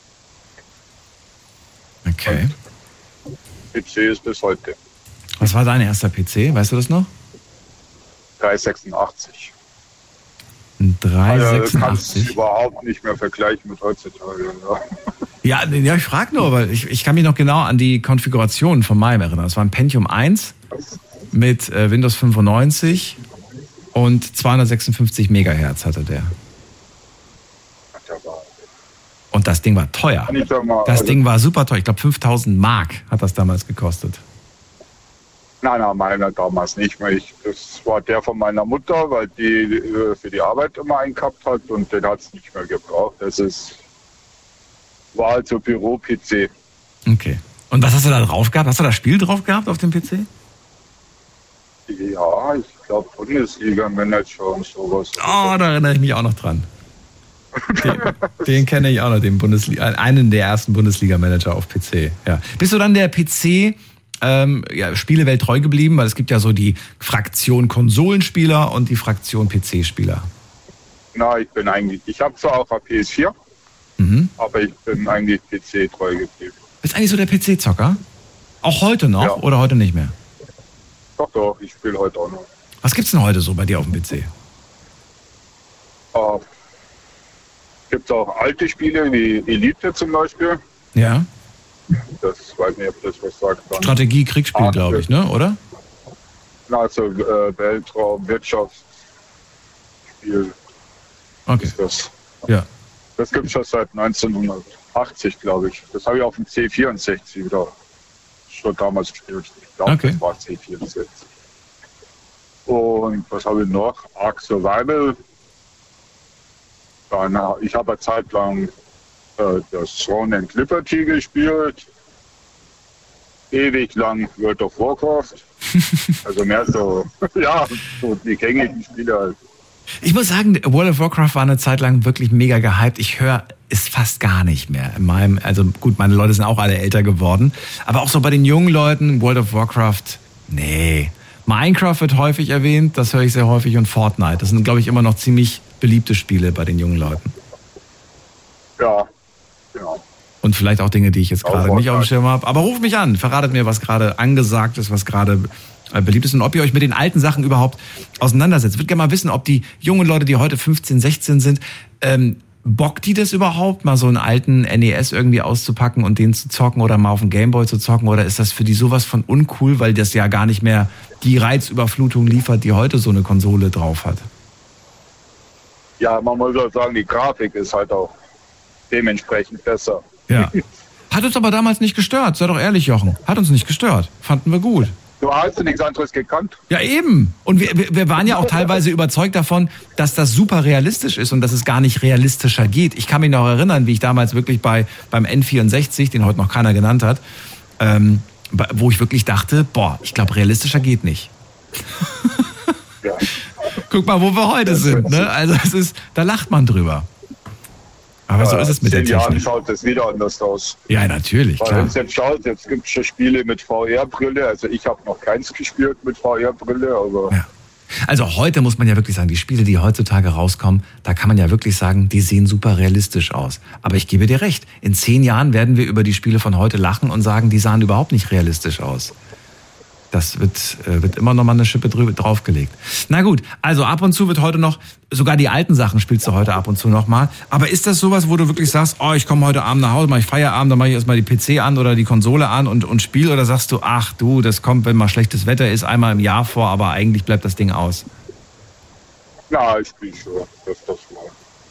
Okay. P C ist bis heute. Was war dein erster P C? Weißt du das noch? dreihundertsechsundachtzig. Ein Also, kannst du dreihundertsechsundachtzig. überhaupt nicht mehr vergleichen mit heutzutage. Ja. Ja, ja, ich frage nur, weil ich, ich kann mich noch genau an die Konfiguration von meinem erinnern. Das war ein Pentium eins mit äh, Windows fünfundneunzig und zweihundertsechsundfünfzig Megahertz hatte der. Und das Ding war teuer. Ich sag mal, Das also, Ding war super teuer. Ich glaube fünftausend Mark hat das damals gekostet. Nein, nein, meiner damals nicht mehr. Ich, das war der von meiner Mutter, weil die äh, für die Arbeit immer einen gehabt hat und den hat es nicht mehr gebraucht. Das ist, war also Büro-P C. Okay. Und was hast du da drauf gehabt? Hast du da Spiel drauf gehabt auf dem P C? Ja, ich glaube Bundesliga-Manager und sowas. Oh, da erinnere ich mich auch noch dran. Den, den kenne ich auch noch, den Bundesliga, einen der ersten Bundesliga-Manager auf P C. Ja. Bist du dann der P C ähm, ja, Spielewelt treu geblieben? Weil es gibt ja so die Fraktion Konsolenspieler und die Fraktion P C-Spieler. Na, ich bin eigentlich, ich habe zwar auch eine P S vier, Mhm. aber ich bin eigentlich P C treu geblieben. Bist eigentlich so der P C-Zocker? Auch heute noch Ja. oder heute nicht mehr? Doch, doch, ich spiele heute auch noch. Was gibt's denn heute so bei dir auf dem P C? Äh, gibt auch alte Spiele wie Elite zum Beispiel. Ja. Das weiß nicht, ob das was sagt. Dann. Strategie, Kriegsspiel, Ah, glaube ich, ne? Oder? Na, also äh, Weltraum, Wirtschaftsspiel Okay. ist das. Ja. Das gibt es schon seit neunzehnhundertachtzig, glaube ich. Das habe ich auf dem C vierundsechzig wieder schon damals gespielt. Ich glaube, Okay. das war C vierundsechzig. Und was habe ich noch? Ark Survival. Dann, äh, ich habe eine Zeit lang äh, das Throne and Liberty gespielt. Ewig lang World of Warcraft. Also mehr so, ja, so die gängigen Spiele halt. Ich muss sagen, World of Warcraft war eine Zeit lang wirklich mega gehypt. Ich höre es fast gar nicht mehr. In meinem, also gut, meine Leute sind auch alle älter geworden. Aber auch so bei den jungen Leuten, World of Warcraft, nee. Minecraft wird häufig erwähnt, das höre ich sehr häufig. Und Fortnite, das sind, glaube ich, immer noch ziemlich beliebte Spiele bei den jungen Leuten. Ja, genau. Und vielleicht auch Dinge, die ich jetzt Auch gerade nicht auf dem Fortnite. Schirm habe. Aber ruft mich an, verratet mir, was gerade angesagt ist, was gerade äh, beliebt ist und ob ihr euch mit den alten Sachen überhaupt auseinandersetzt. Ich würde gerne mal wissen, ob die jungen Leute, die heute fünfzehn, sechzehn sind, ähm, bockt die das überhaupt, mal so einen alten N E S irgendwie auszupacken und den zu zocken oder mal auf dem Gameboy zu zocken? Oder ist das für die sowas von uncool, weil das ja gar nicht mehr die Reizüberflutung liefert, die heute so eine Konsole drauf hat? Ja, man muss auch sagen, die Grafik ist halt auch dementsprechend besser. Ja. Hat uns aber damals nicht gestört, sei doch ehrlich, Jochen. Hat uns nicht gestört. Fanden wir gut. Du hast nichts anderes gekannt. Ja, eben. Und wir, wir- wir waren ja auch teilweise überzeugt davon, dass das super realistisch ist und dass es gar nicht realistischer geht. Ich kann mich noch erinnern, wie ich damals wirklich bei beim N vierundsechzig, den heute noch keiner genannt hat, ähm, bei- wo ich wirklich dachte, boah, ich glaube, realistischer geht nicht. Ja. Guck mal, wo wir heute sind. Ne? Also es ist, da lacht man drüber. Aber so ist es mit der In zehn Jahren Technik. schaut es wieder anders aus. Ja, natürlich, Weil klar. wenn es jetzt schaut, jetzt gibt es schon Spiele mit V R-Brille. Also ich habe noch keins gespielt mit V R-Brille, aber Ja. Also heute muss man ja wirklich sagen, die Spiele, die heutzutage rauskommen, da kann man ja wirklich sagen, die sehen super realistisch aus. Aber ich gebe dir recht, in zehn Jahren werden wir über die Spiele von heute lachen und sagen, die sahen überhaupt nicht realistisch aus. Das wird, äh, wird immer noch mal eine Schippe drüber, draufgelegt. Na gut, also ab und zu wird heute noch, sogar die alten Sachen spielst du heute ab und zu noch mal. Aber ist das sowas, wo du wirklich sagst, oh, ich komme heute Abend nach Hause, mache ich Feierabend, dann mache ich erstmal die P C an oder die Konsole an und, und spiele? Oder sagst du, ach du, das kommt, wenn mal schlechtes Wetter ist, einmal im Jahr vor, aber eigentlich bleibt das Ding aus? na, ich spiele schon. Das, das war.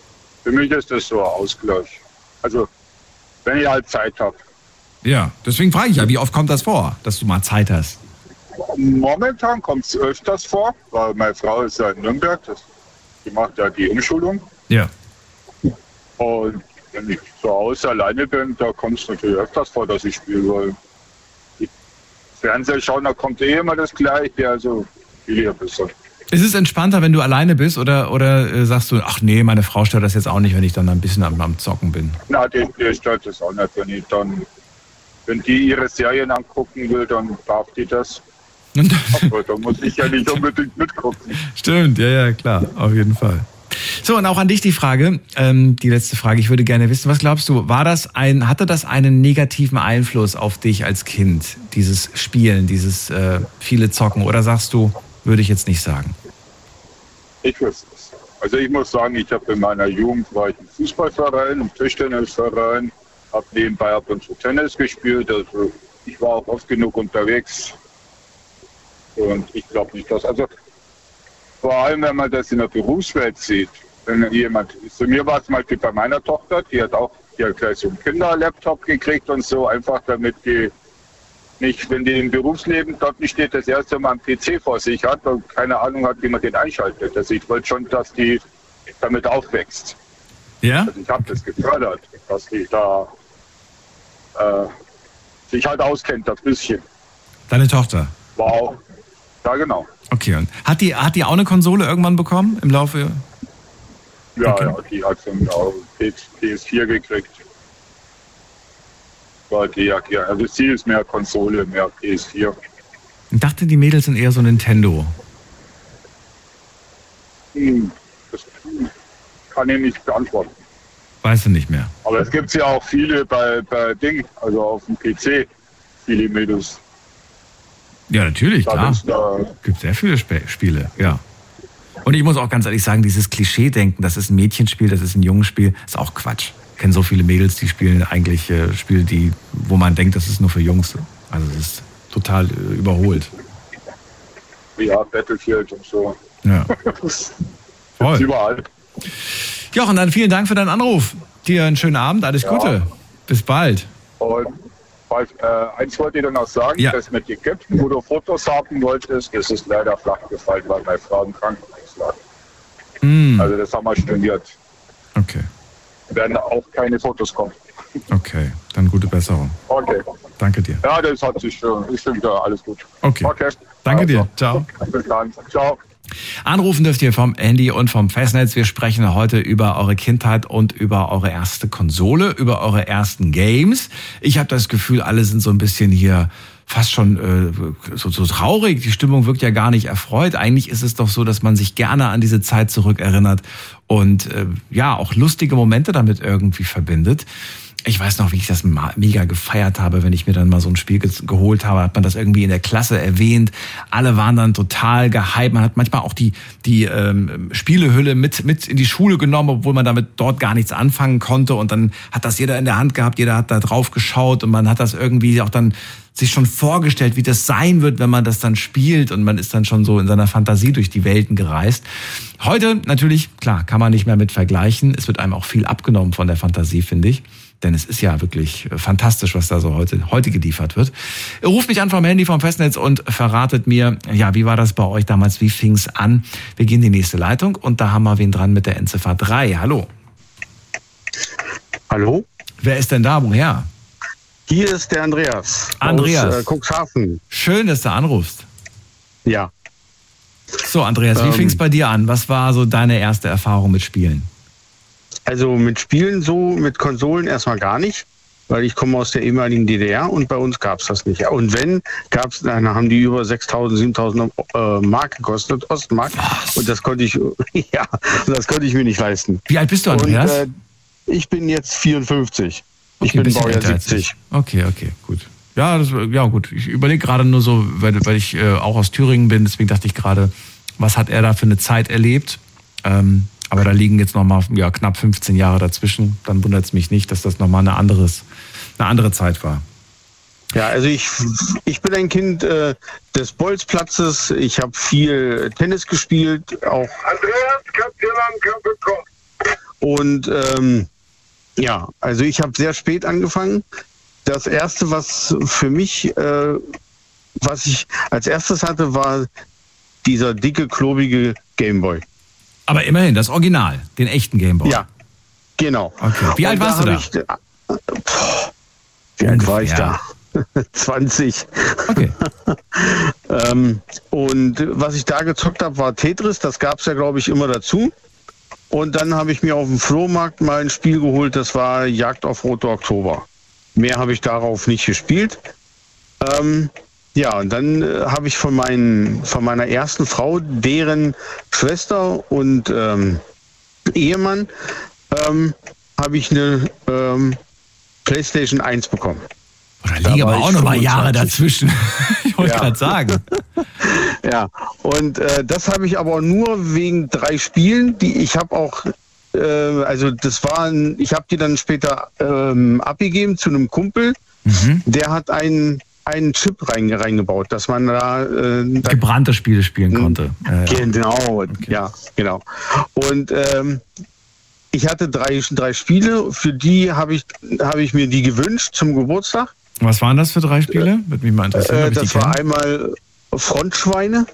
für mich ist das so ein Ausgleich. Also, wenn ich halt Zeit habe. Ja, deswegen frage ich ja, wie oft kommt das vor, dass du mal Zeit hast? Momentan kommt es öfters vor, weil meine Frau ist ja in Nürnberg, das, die macht ja die Umschulung. Ja. Und wenn ich zu Hause alleine bin, da kommt es natürlich öfters vor, dass ich spiele, weil die Fernseher schauen, da kommt eh immer das Gleiche, also will ich ein bisschen. Ist es entspannter, wenn du alleine bist, oder, oder äh, sagst du, ach nee, meine Frau stört das jetzt auch nicht, wenn ich dann ein bisschen am, am Zocken bin? Na, die, die stört das auch nicht, wenn ich dann, wenn die ihre Serien angucken will, dann darf die das. Aber da muss ich ja nicht unbedingt mitgucken. Stimmt, ja, ja, klar, auf jeden Fall. So, und auch an dich die Frage, ähm, die letzte Frage. Ich würde gerne wissen, was glaubst du, war das ein, hatte das einen negativen Einfluss auf dich als Kind, dieses Spielen, dieses äh, viele Zocken? Oder sagst du, würde ich jetzt nicht sagen? Ich wüsste es. Also ich muss sagen, ich habe in meiner Jugend war ich im Fußballverein, im Tischtennisverein, habe nebenbei ab und zu Tennis gespielt. Also ich war auch oft genug unterwegs. Und ich glaube nicht, dass, also vor allem, wenn man das in der Berufswelt sieht, wenn jemand, zu mir war es zum Beispiel bei meiner Tochter, die hat auch, die hat gleich so einen Kinderlaptop gekriegt und so, einfach damit die nicht, wenn die im Berufsleben dort nicht steht, das erste Mal einen P C vor sich hat und keine Ahnung hat, wie man den einschaltet. Also ich wollte schon, dass die damit aufwächst. Ja? Also ich habe das gefördert, dass die da äh, sich halt auskennt, das bisschen. Deine Tochter? Wow. Ja, genau. Okay, und hat die, hat die auch eine Konsole irgendwann bekommen im Laufe? Ja, Okay. ja, die hat dann auch P S vier gekriegt. Weil die ja, also sie ist mehr Konsole, mehr P S vier. Ich dachte, die Mädels sind eher so Nintendo. Hm, das kann ich nicht beantworten. Weißt du nicht mehr? Aber es gibt ja auch viele bei, bei Ding, also auf dem P C, viele Mädels. Ja, natürlich, Da klar. ist da, Es gibt sehr viele Sp- Spiele, ja. Und ich muss auch ganz ehrlich sagen, dieses Klischee-Denken, das ist ein Mädchenspiel, das ist ein Jungenspiel, ist auch Quatsch. Ich kenne so viele Mädels, die spielen eigentlich äh, Spiele, die, wo man denkt, das ist nur für Jungs. Also das ist total äh, überholt. ja, Battlefield und so. Ja. Voll. Überall. Jochen, dann vielen Dank für deinen Anruf. Dir einen schönen Abend, alles Ja. Gute. Bis bald. Und weil, äh, eins wollte ich dann noch sagen, Ja. das mit Ägypten, wo du Fotos haben wolltest, das ist leider flach gefallen, weil meine Frau im Krankenhaus lag. Hm. Also das haben wir storniert. Okay, Werden auch keine Fotos kommen. okay. Dann gute Besserung. Okay. Danke dir. Ja, das hat sich schon, ist schon wieder alles gut. Okay. Okay. Danke Also, dir. Ciao. Bis dann. Ciao. Anrufen dürft ihr vom Handy und vom Festnetz. Wir sprechen heute über eure Kindheit und über eure erste Konsole, über eure ersten Games. Ich habe das Gefühl, alle sind so ein bisschen hier fast schon äh, so, so traurig. Die Stimmung wirkt ja gar nicht erfreut. Eigentlich ist es doch so, dass man sich gerne an diese Zeit zurückerinnert und äh, ja, auch lustige Momente damit irgendwie verbindet. Ich weiß noch, wie ich das mega gefeiert habe, wenn ich mir dann mal so ein Spiel ge- geholt habe, hat man das irgendwie in der Klasse erwähnt. Alle waren dann total gehypt. Man hat manchmal auch die die ähm, Spielehülle mit mit in die Schule genommen, obwohl man damit dort gar nichts anfangen konnte. Und dann hat das jeder in der Hand gehabt, jeder hat da drauf geschaut und man hat das irgendwie auch dann sich schon vorgestellt, wie das sein wird, wenn man das dann spielt, und man ist dann schon so in seiner Fantasie durch die Welten gereist. Heute natürlich, klar, kann man nicht mehr mit vergleichen. Es wird einem auch viel abgenommen von der Fantasie, finde ich. Denn es ist ja wirklich fantastisch, was da so heute, heute geliefert wird. Ruft mich an vom Handy, vom Festnetz und verratet mir, ja, wie war das bei euch damals, wie fing's an? Wir gehen in die nächste Leitung und da haben wir wen dran mit der Endziffer drei. Hallo. Hallo? Wer ist denn da? Woher? Hier ist der Andreas. Andreas. Aus äh, Cuxhaven. Schön, dass du anrufst. Ja. So, Andreas, wie Ähm. fing's bei dir an? Was war so deine erste Erfahrung mit Spielen? Also mit Spielen so, mit Konsolen erstmal gar nicht, weil ich komme aus der ehemaligen D D R und bei uns gab es das nicht. Und wenn, gab es, dann haben die über sechstausend, siebentausend äh, Mark gekostet, Ostmark. Was? Und das konnte ich, ja, das konnte ich mir nicht leisten. Wie alt bist du, Andreas? Und, äh, ich bin jetzt vierundfünfzig. Okay, ich bin ein bisschen Baujahr älter als siebzig. ich. Okay, okay, gut. Ja, das, ja gut. Ich überlege gerade nur so, weil, weil ich äh, auch aus Thüringen bin, deswegen dachte ich gerade, was hat er da für eine Zeit erlebt? Ähm, aber da liegen jetzt nochmal ja, knapp fünfzehn Jahre dazwischen. Dann wundert es mich nicht, dass das nochmal eine, anderes, eine andere Zeit war. Ja, also ich, ich bin ein Kind äh, des Bolzplatzes. Ich habe viel Tennis gespielt, auch Andreas, kannst du mal einen Kaffee kochen? Und ähm, ja, also ich habe sehr spät angefangen. Das erste, was für mich, äh, was ich als erstes hatte, war dieser dicke, klobige Gameboy. Aber immerhin, das Original, den echten Gameboy. Ja, genau. Okay. Wie alt Und warst du da? Ich, boah, wie alt war ich Ja. da? zwanzig. Okay. ähm, und was ich da gezockt habe, war Tetris. Das gab es ja, glaube ich, immer dazu. Und dann habe ich mir auf dem Flohmarkt mal ein Spiel geholt, das war Jagd auf Rote Oktober. Mehr habe ich darauf nicht gespielt. Ähm, ja, und dann äh, habe ich von, meinen, von meiner ersten Frau, deren Schwester und ähm, Ehemann, ähm, habe ich eine ähm, PlayStation eins bekommen. Da liegen aber auch noch mal Jahre dazwischen. Ich wollte Ja. gerade sagen. Ja, und äh, das habe ich aber nur wegen drei Spielen, die ich habe auch, äh, also das waren, ich habe die dann später ähm, abgegeben zu einem Kumpel, Mhm. der hat einen, einen Chip rein, reingebaut, dass man da, äh, da Gebrannte Spiele spielen konnte. Äh, ja. genau, ja, genau. Und ähm, ich hatte drei, drei Spiele, für die habe ich, habe ich mir die gewünscht zum Geburtstag. Was waren das für drei Spiele? Würde mich mal interessieren, Äh, ob ich das die war kenne. einmal Frontschweine.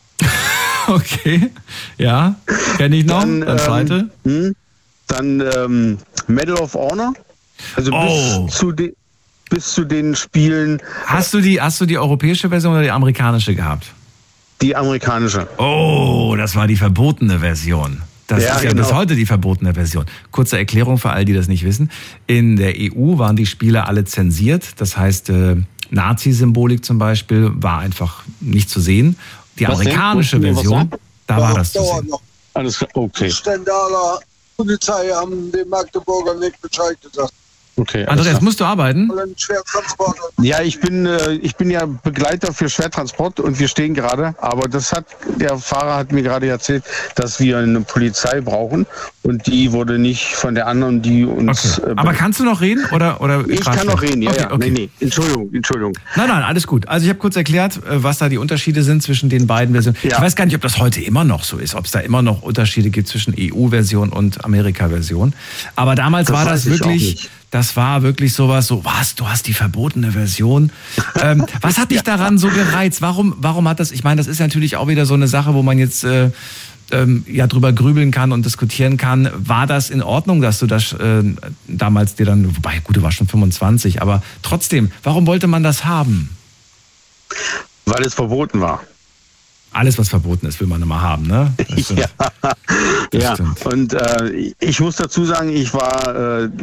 Okay, ja, kenne ich noch. Dann, Dann zweite. Ähm, hm, dann ähm, Medal of Honor. Also Oh. bis, zu de, bis zu den Spielen, Hast du die, hast du die europäische Version oder die amerikanische gehabt? die amerikanische. Oh, das war die verbotene Version. Das Ja, ist ja genau. bis heute die verbotene Version. Kurze Erklärung für all die das nicht wissen. In der E U waren die Spiele alle zensiert. Das heißt, äh, Nazi-Symbolik zum Beispiel war einfach nicht zu sehen. Die Was denn? amerikanische Wolltest du mir was Version, sagen? da war das zu dauert sehen. noch. Alles klar, okay. Die Stendaler Polizei haben dem Magdeburger nicht Bescheid gesagt. okay alles Andreas, klar. musst du arbeiten? Weil ein Schwertransporter. Ja, ich bin, äh, ich bin ja Begleiter für Schwertransport und wir stehen gerade, aber das hat, der Fahrer hat mir gerade erzählt, dass wir eine Polizei brauchen und die wurde nicht von der anderen, die uns... Okay. äh, Aber kannst du noch reden? Oder, oder ich kann noch reden, ja, okay, ja. okay. Nee, nee, Entschuldigung, Entschuldigung. Nein, nein, alles gut. Also ich habe kurz erklärt, äh, was da die Unterschiede sind zwischen den beiden Versionen. Ja. Ich weiß gar nicht, ob das heute immer noch so ist, ob es da immer noch Unterschiede gibt zwischen E U-Version und Amerika-Version. Aber damals Das war weiß das ich auch wirklich, nicht. das war wirklich sowas so, was, du hast die verbotene Version. ähm, was hat dich daran so gereizt? Warum, warum hat das, ich meine, das ist natürlich auch wieder so eine Sache, wo man jetzt... Äh, ähm, ja drüber grübeln kann und diskutieren kann. War das in Ordnung, dass du das äh, damals dir dann, wobei, gut, du warst schon fünfundzwanzig, aber trotzdem, warum wollte man das haben? Weil es verboten war. Alles, was verboten ist, will man immer haben, ne? Das stimmt. Ja, Das ja. stimmt. Und äh, ich muss dazu sagen, ich war, äh,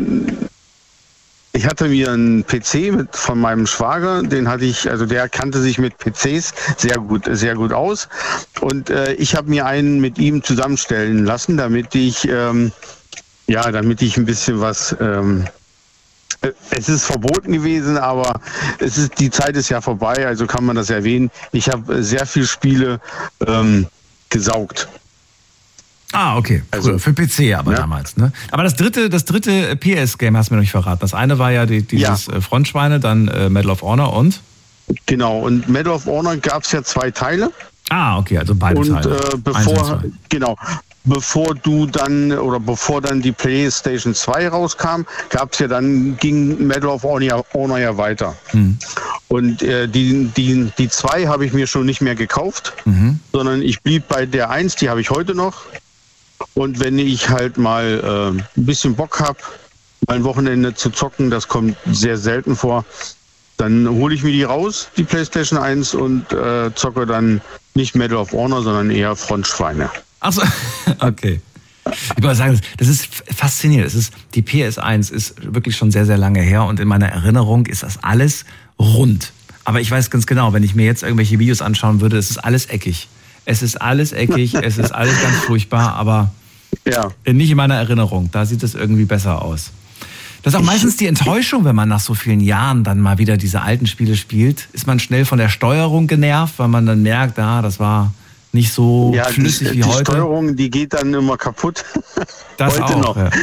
ich hatte mir einen P C mit, von meinem Schwager, den hatte ich, also der kannte sich mit P Cs sehr gut, sehr gut aus. Und äh, ich habe mir einen mit ihm zusammenstellen lassen, damit ich, ähm, ja, damit ich ein bisschen was. Ähm, Es ist verboten gewesen, aber es ist, die Zeit ist ja vorbei, also kann man das erwähnen. Ich habe sehr viele Spiele ähm, gesaugt. Ah, okay. Also, Früher, für P C aber ja. damals, ne? Aber das dritte, das dritte P S-Game hast du mir noch nicht verraten. Das eine war ja die, dieses Ja. äh, Frontschweine, dann äh, Medal of Honor und? Genau, und Medal of Honor gab es ja zwei Teile. Ah, okay, also beide Und Teile. äh, Eins und bevor, zwei. genau, bevor du dann oder bevor dann die PlayStation zwei rauskam, gab's ja dann, ging Medal of Honor, Honor ja weiter. Hm. Und äh, die, die, die zwei habe ich mir schon nicht mehr gekauft, Mhm. sondern ich blieb bei der eins, die habe ich heute noch. Und wenn ich halt mal äh, ein bisschen Bock habe, mal ein Wochenende zu zocken, das kommt sehr selten vor, dann hole ich mir die raus, die PlayStation eins, und äh, zocke dann nicht Medal of Honor, sondern eher Frontschweine. Ach so, okay. Ich wollte sagen, das ist faszinierend. Es ist, die P S eins ist wirklich schon sehr, sehr lange her und in meiner Erinnerung ist das alles rund. Aber ich weiß ganz genau, wenn ich mir jetzt irgendwelche Videos anschauen würde, es ist alles eckig. Es ist alles eckig, es ist alles ganz furchtbar, aber Ja, nicht in meiner Erinnerung. Da sieht es irgendwie besser aus. Das ist auch meistens die Enttäuschung, wenn man nach so vielen Jahren dann mal wieder diese alten Spiele spielt. Ist man schnell von der Steuerung genervt, weil man dann merkt, ah, das war nicht so ja flüssig die, wie die heute. Steuerung, die geht dann immer kaputt. Das heute auch. noch. Ja.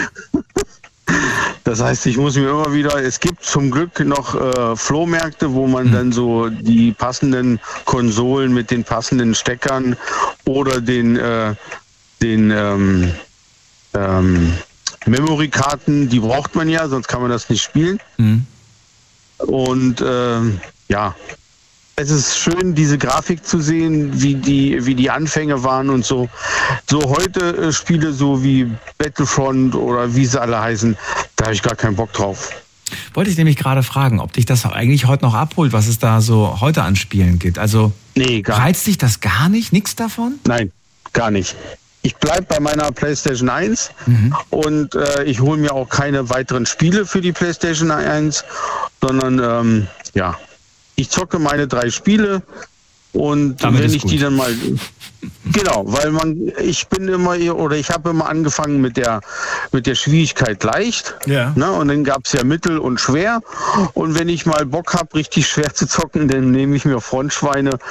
Das heißt, ich muss mir immer wieder, es gibt zum Glück noch äh, Flohmärkte, wo man Hm. dann so die passenden Konsolen mit den passenden Steckern oder den, äh, den ähm, ähm, Memory-Karten, die braucht man ja, sonst kann man das nicht spielen. Mhm. Und ähm, ja, es ist schön, diese Grafik zu sehen, wie die, wie die Anfänge waren und so. So heute äh, Spiele so wie Battlefront oder wie sie alle heißen, da habe ich gar keinen Bock drauf. Wollte ich nämlich gerade fragen, ob dich das eigentlich heute noch abholt, was es da so heute an Spielen gibt. Also Nee, gar reizt dich das gar nicht? Nichts davon? Nein, gar nicht. Ich bleibe bei meiner PlayStation eins Mhm. und äh, ich hole mir auch keine weiteren Spiele für die PlayStation eins, sondern ähm, ja, ich zocke meine drei Spiele und Damit wenn ist ich gut. die dann mal genau, weil man ich bin immer oder ich habe immer angefangen mit der mit der Schwierigkeit leicht, Ja. ne, und dann gab es ja mittel und schwer und wenn ich mal Bock habe, richtig schwer zu zocken, dann nehme ich mir Frontschweine